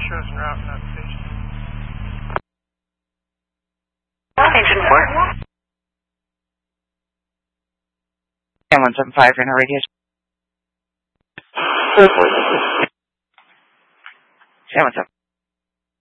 shows en route, not station. Engine 4. 175 in her radio. 717.